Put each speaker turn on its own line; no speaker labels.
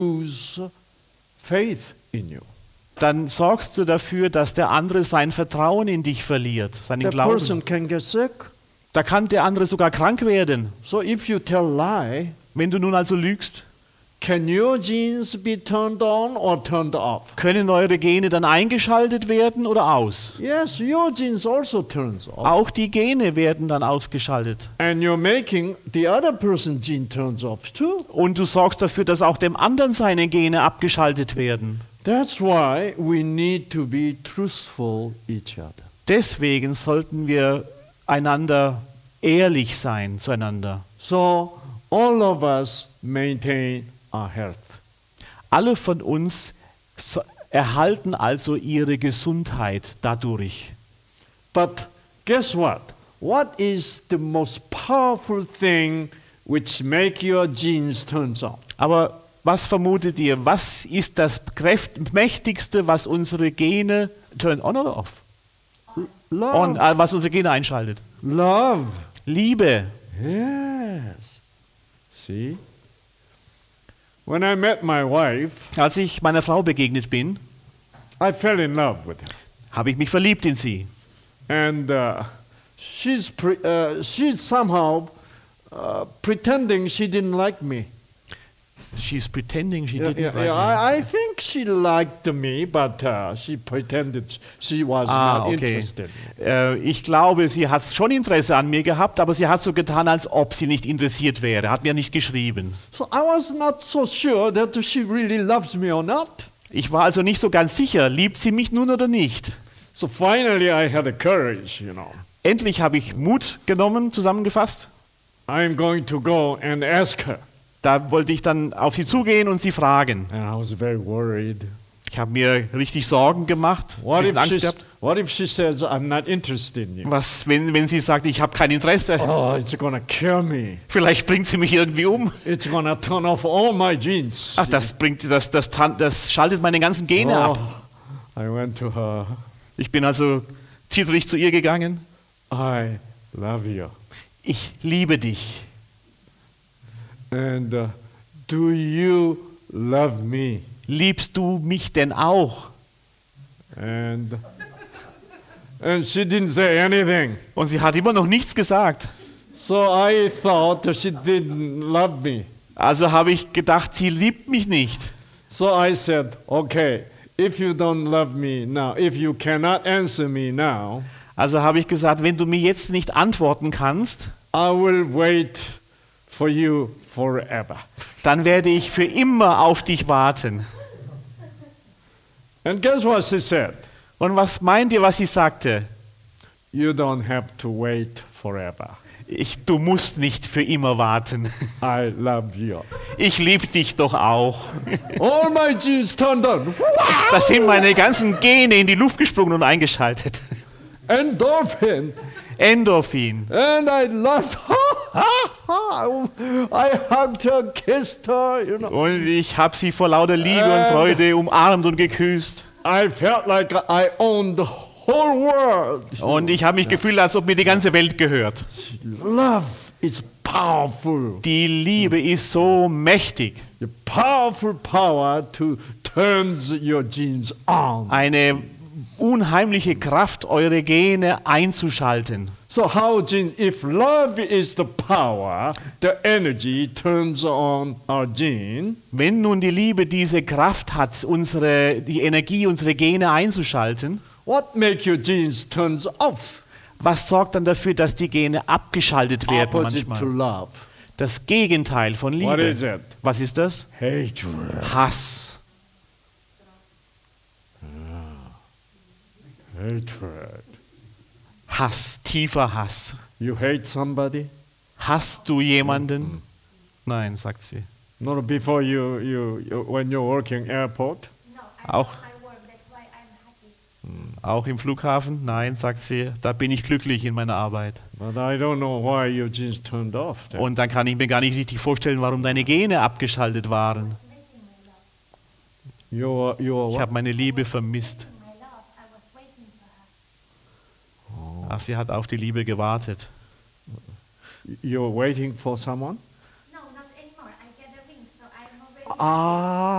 lose faith in you.
Dann sorgst du dafür, dass der andere sein Vertrauen in dich verliert, seinen
That
Glauben.
person can get sick.
Da kann der andere sogar krank werden.
So if you tell lie,
Wenn du nun also lügst,
can your genes be turned on or turned off?
können eure Gene dann eingeschaltet werden oder aus?
Yes, your genes also turns off.
Auch die Gene werden dann ausgeschaltet.
And you're making the other person's gene turns off too.
Und du sorgst dafür, dass auch dem anderen seine Gene abgeschaltet werden.
That's why we need to be truthful each other.
Deswegen sollten wir einander ehrlich sein zueinander.
So all of us maintain our health.
Alle von uns erhalten also ihre Gesundheit dadurch.
But guess what? What is the most powerful thing which make your genes turns on?
Aber was vermutet ihr? Was ist das mächtigste, was unsere Gene turn on oder off?
Love.
Was unsere Gene einschaltet?
Love.
Liebe.
Yes. See? When I met my wife,
Als ich meiner Frau begegnet bin,
I fell in love with her.
habe ich mich verliebt in sie.
And she's somehow pretending she didn't like me.
She's pretending she didn't like me.
I think she liked me, but she pretended she was not
Okay.
interested.
Ich glaube, sie hat schon Interesse an mir gehabt, aber sie hat so getan, als ob sie nicht interessiert wäre. Hat mir nicht geschrieben.
So I was not so sure that she really loves me or not.
Ich war also nicht so ganz sicher, liebt sie mich nun oder nicht.
So finally I had the courage,
Endlich habe ich Mut genommen, zusammengefasst.
I'm going to go and ask her.
Da wollte ich dann auf sie zugehen und sie fragen.
And I was very worried.
Ich habe mir richtig Sorgen gemacht, ein bisschen Angst gehabt.
What if she says I'm not interested in you?
Was, wenn sie sagt, ich habe kein Interesse?
Oh, it's gonna kill me.
Vielleicht bringt sie mich irgendwie um.
It's gonna turn off all my genes.
Ach, das schaltet meine ganzen Gene ab.
I went to her.
Ich bin also zittrig zu ihr gegangen.
I love you.
Ich liebe dich.
And do you love me?
Liebst du mich denn auch?
And she didn't say anything.
Und sie hat immer noch nichts gesagt.
So I thought she didn't love me.
Also habe ich gedacht, sie liebt mich nicht.
So I said, okay, if you don't love me now, if you cannot answer me now,
Also habe ich gesagt, wenn du mir jetzt nicht antworten kannst,
I will wait for you forever.
dann werde ich für immer auf dich warten.
And guess what she said?
Und was meint ihr, was sie sagte?
You don't have to wait forever.
Du musst nicht für immer warten.
I love you.
Ich liebe dich doch auch.
All my genes turned on.
Da sind meine ganzen Gene in die Luft gesprungen und eingeschaltet.
Endorphin.
Endorphin.
And I loved her. I hugged her, kissed her,
Und ich habe sie vor lauter Liebe und Freude umarmt und geküsst.
I felt like I owned the whole world.
Und ich habe mich gefühlt, als ob mir die ganze Welt gehört.
Love is powerful.
Die Liebe ist so mächtig.
The powerful power to turn your genes on.
Eine unheimliche Kraft, eure Gene einzuschalten.
So if love is the power, the energy turns on our gene.
Wenn nun die Liebe diese Kraft hat, die Energie, unsere Gene einzuschalten,
What makes your genes turns off?
was sorgt dann dafür, dass die Gene abgeschaltet werden
Opposite to
manchmal?
love.
Das Gegenteil von
What
Liebe.
is it?
Was ist das?
Hatred.
Hass.
Hatred.
Hass, tiefer Hass.
You hate somebody?
Hasst du jemanden? Nein, sagt sie.
Not before when you're working airport.
No,
Auch,
I work, that's why I'm happy.
auch im Flughafen? Nein, sagt sie. Da bin ich glücklich in meiner Arbeit.
But I don't know why your genes turned off. Then.
Und dann kann ich mir gar nicht richtig vorstellen, warum deine Gene abgeschaltet waren.
You're
Ich
what?
habe meine Liebe vermisst.
My love, I was waiting for her.
Ach, sie hat auf die Liebe gewartet.
You're waiting for someone?
No, not anymore. I get a ring, so I'm
Ah.